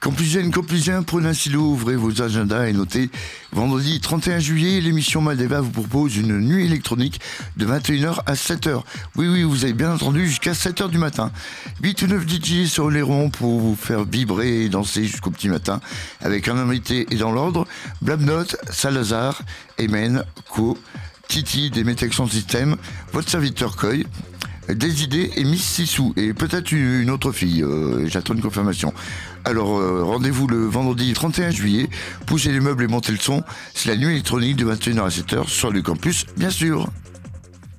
Campusien, prenez un stylo, ouvrez vos agendas et notez. Vendredi 31 juillet, l'émission Maldeva vous propose une nuit électronique de 21h à 7h. Oui, vous avez bien entendu, jusqu'à 7h du matin. 8 ou 9 DJ sur les ronds pour vous faire vibrer et danser jusqu'au petit matin. Avec un invité et dans l'ordre, Blabnote, Salazar, Emen, Co, Titi des Métexon System, votre serviteur Coy, des idées et Miss Sissou et peut-être une autre fille, j'attends une confirmation. Alors rendez-vous le vendredi 31 juillet, poussez les meubles et montez le son, c'est la nuit électronique de 21h à 7h sur le campus bien sûr.